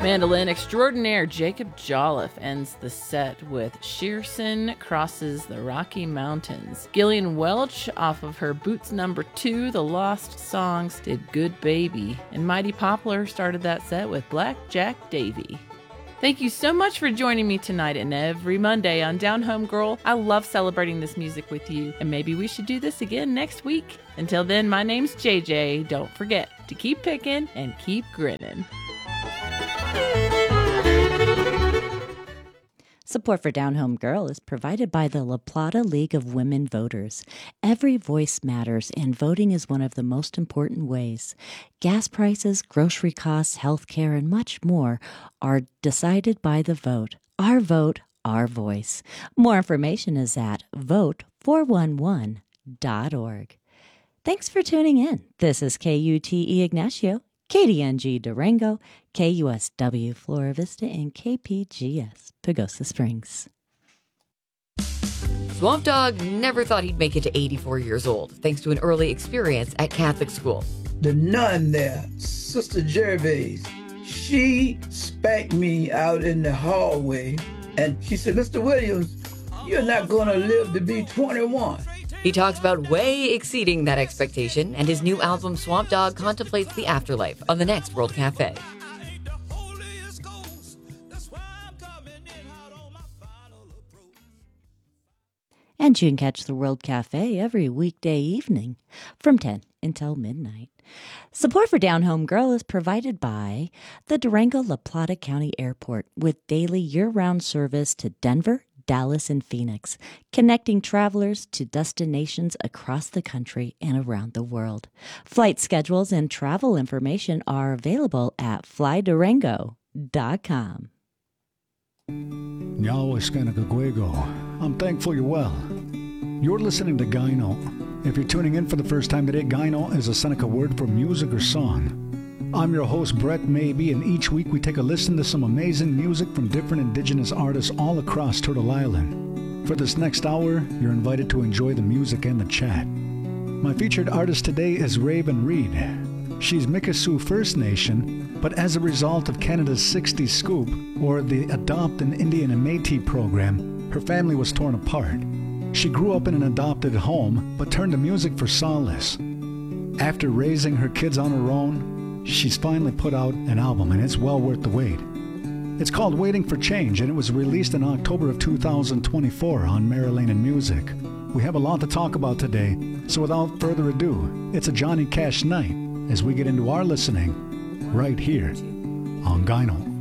Mandolin extraordinaire Jacob Jolliffe ends the set with Shearson Crosses the Rocky Mountains. Gillian Welch, off of her Boots No. 2, The Lost Songs, did Good Baby. And Mighty Poplar started that set with Black Jack Davy. Thank you so much for joining me tonight and every Monday on Down Home Girl. I love celebrating this music with you, and maybe we should do this again next week. Until then, my name's JJ. Don't forget to keep picking and keep grinning. Support for Down Home Girl is provided by the La Plata League of Women Voters. Every voice matters, and voting is one of the most important ways. Gas prices, grocery costs, health care, and much more are decided by the vote. Our vote, our voice. More information is at vote411.org. Thanks for tuning in. This is KUTE Ignacio, KDNG Durango, KUSW Flora Vista, and KPGS Pagosa Springs. Swamp Dogg never thought he'd make it to 84 years old, thanks to an early experience at Catholic school. The nun there, Sister Gervais, she spanked me out in the hallway, and she said, Mr. Williams, you're not going to live to be 21. He talks about way exceeding that expectation, and his new album, Swamp Dogg, contemplates the afterlife on the next World Cafe. And you can catch the World Cafe every weekday evening from 10 until midnight. Support for Down Home Girl is provided by the Durango La Plata County Airport with daily year-round service to Denver, Dallas, and Phoenix, connecting travelers to destinations across the country and around the world. Flight schedules and travel information are available at flydurango.com. I'm thankful you're well. You're listening to Gyno. If you're tuning in for the first time today, Gyno is a Seneca word for music or song. I'm your host, Brett Maybe, and each week we take a listen to some amazing music from different indigenous artists all across Turtle Island. For this next hour, you're invited to enjoy the music and the chat. My featured artist today is Raven Reed. She's Mikisew First Nation, but as a result of Canada's 60s Scoop, or the Adopt an Indian and Métis program, her family was torn apart. She grew up in an adopted home, but turned to music for solace. After raising her kids on her own, she's finally put out an album, and it's well worth the wait. It's called Waiting for Change, and it was released in October of 2024 on Marilyn and Music. We have a lot to talk about today, so without further ado, it's a Johnny Cash night as we get into our listening right here on Gyno.